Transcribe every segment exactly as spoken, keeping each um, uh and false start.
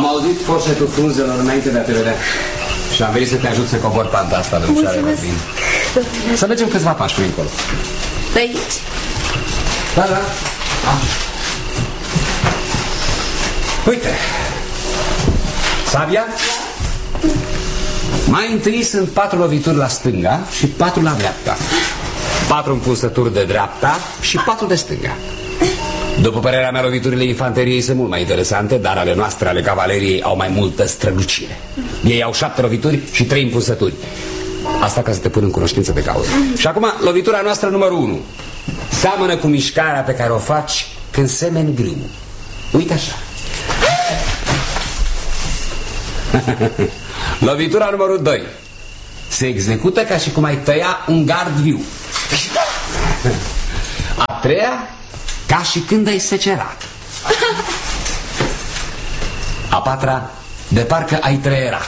Am auzit forșetul frunzelor înainte de a te vedea și am venit să te ajut să cobor panta asta de ușoare. Mulțumesc. Să mergem câțiva pași prin încolo. De aici? Da, da. Ah. Uite. Sabia? Mai întâi sunt patru lovituri la stânga și patru la dreapta. Patru împunsături de dreapta și patru de stânga. După părerea mea, loviturile infanteriei sunt mult mai interesante, dar ale noastre, ale cavaleriei, au mai multă strălucire. Ei au șapte lovituri și trei împunsături. Asta ca să te pun în cunoștință de cauză. Și acum, lovitura noastră numărul unu. Seamănă cu mișcarea pe care o faci când semeni grâu. Uite așa. Lovitura numărul doi. Se execută ca și cum ai tăia un gard viu. A treia, ca și când ai secerat. A patra, de parcă ai trăierat.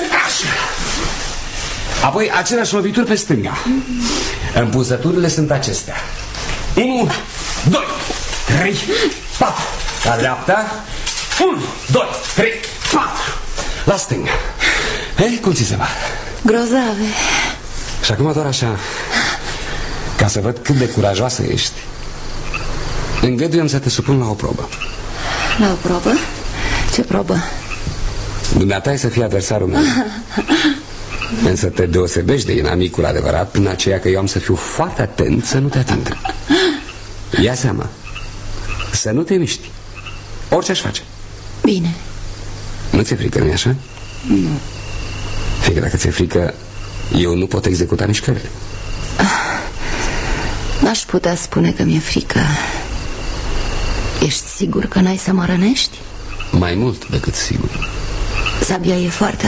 Apoi aceleași lovituri pe stânga. Împunsăturile sunt acestea: unu, doi, trei, patru. La dreapta, unu, doi, trei, patru. La stânga. Ei, cum ți se va? Grozave. Și acum doar așa, ca să văd cât de curajoasă ești, îngăduiem să te supun la o probă. La o probă? Ce probă? Dumneata ai să fii adversarul meu. Însă te deosebești de inamicul adevărat prin aceea că eu am să fiu foarte atent să nu te ating. Ia seama, să nu te miști, orice aș face. Bine. Nu ți-e frică, nu-i așa? Nu. Fiindcă dacă ți-e frică, eu nu pot executa mișcările. N-aș putea spune că mi-e frică. Ești sigur că n-ai să mă rănești? Mai mult decât sigur. Sabia e foarte